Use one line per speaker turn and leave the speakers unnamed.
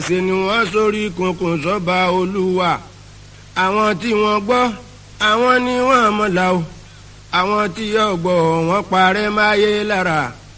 ṣe ni wọ́n sórí kunkun sọ́ba olúwa àwọn tí wọ́n gbọ́ àwọn ni wọ́n mọ̀lá o àwọn tí yóò gbọ́ wọ́n parẹ́ máyé lára